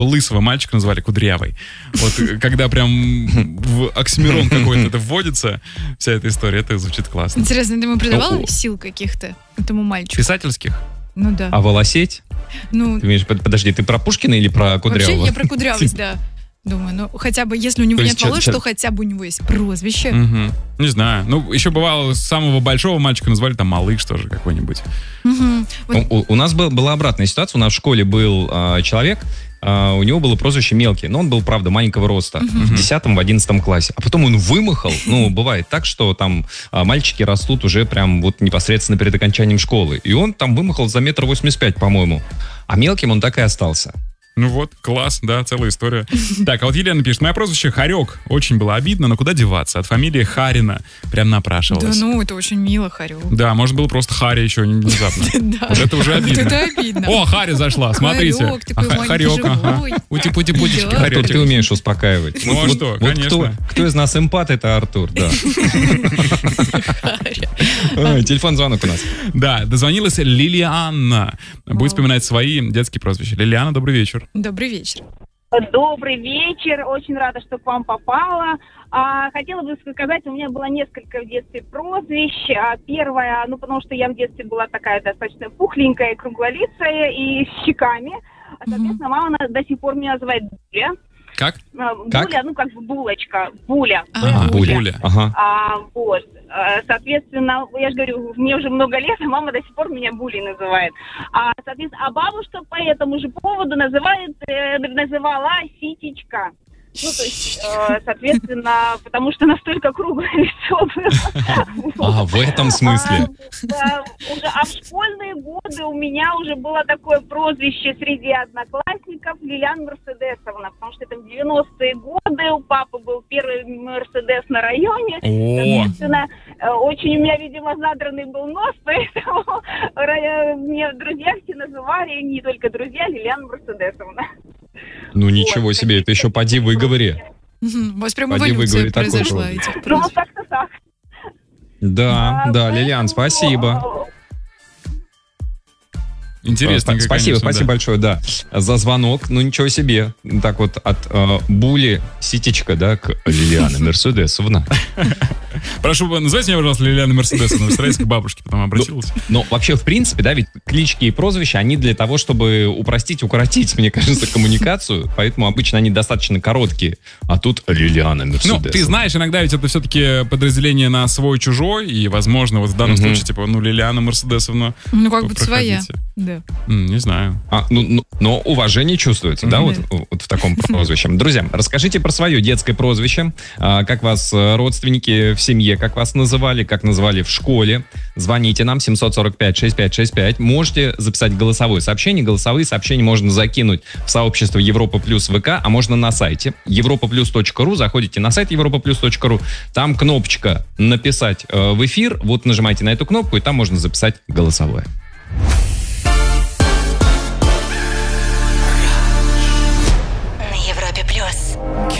лысого мальчика называли Кудрявый. Вот когда прям в оксимирон какой-то это вводится, вся эта история, это звучит классно. Интересно, ты ему придавал сил каких-то этому мальчику? Писательских? Ну да. А волосеть? Ну, подожди, ты про Пушкина или про Кудрявого? Вообще я про Кудрявость, да. Думаю, ну хотя бы, если у него нет волос, то хотя бы у него есть прозвище. Не знаю. Ну, еще бывало, самого большого мальчика называли там Малыш тоже какой-нибудь. У нас была обратная ситуация. У нас в школе был человек, у него было прозвище Мелкий, но он был, правда, маленького роста в 10-11 классе. А потом он вымахал. Ну, бывает так, что там мальчики растут уже прям вот непосредственно перед окончанием школы. И он там вымахал за 1,85 м, по-моему. А мелким он так и остался. Ну вот, класс, да, целая история. Так, а вот Елена пишет, мое прозвище Харек. Очень было обидно, но куда деваться? От фамилии Харина прям напрашивалось. Да ну, это очень мило, Харек. Да, может было просто Харя еще внезапно. Вот это уже обидно. Это обидно. О, Харя зашла, смотрите. Харек, такой маленький, живой. Ути-пути-путички, Артур, ты умеешь успокаивать. Ну а что, конечно. Кто из нас эмпат, это Артур, да. Телефон звонок у нас. Да, дозвонилась Лилиана. Будет вспоминать свои детские прозвища. Лилиана, добрый вечер. Добрый вечер. Добрый вечер. Очень рада, что к вам попала. Хотела бы сказать, у меня было несколько в детстве прозвищ. Первое, потому что я в детстве была такая достаточно пухленькая, круглолицая и с щеками. Соответственно, мама до сих пор меня называет Буля. Как? Буля, как бы булочка. Буля. Буля. Вот. Соответственно, я же говорю, мне уже много лет, а мама до сих пор меня Булей называет. Соответственно, бабушка по этому же поводу называла Ситечка. Ну, то есть, соответственно, потому что настолько круглое лицо было. В этом смысле. В школьные годы у меня уже было такое прозвище среди одноклассников Лилиана Мерседесовна, потому что это в 90-е годы у папы был первый Мерседес на районе. Соответственно, очень у меня, видимо, задранный был нос, поэтому мне друзья все называли, не только друзья, Лилиана Мерседесовна. Ну ничего себе, это еще поди выговори. У вас прям эволюция произошла этих прозвищ. Ну, как-то так. Да, Лилиан, спасибо. Интересно. Спасибо большое, да, за звонок. Ну, ничего себе. Так вот, от Були Ситечка, да, к Лилиане Мерседесовна. Прошу, называйте меня, пожалуйста, Лилиана Мерседесовна. Вы стараетесь к бабушке, потом обратилась. Но вообще, в принципе, да, ведь клички и прозвища, они для того, чтобы упростить, укоротить, мне кажется, коммуникацию. Поэтому обычно они достаточно короткие. А тут Лилиана Мерседесовна. Ну, ты знаешь, иногда ведь это все-таки подразделение на свой-чужой. И, возможно, вот в данном случае, типа, Лилиана Мерседесовна. Ну, как бы своя. Да. Не знаю. Но уважение чувствуется, да, вот в таком прозвище. Друзья, расскажите про свое детское прозвище. Как вас родственники в семье, как вас называли, как называли в школе. Звоните нам 745-6565. Можете записать голосовое сообщение. Голосовые сообщения можно закинуть в сообщество Европа Плюс ВК, а можно на сайте europaplus.ru. Заходите на сайт europaplus.ru. Там кнопочка «Написать в эфир». Вот нажимаете на эту кнопку, и там можно записать голосовое.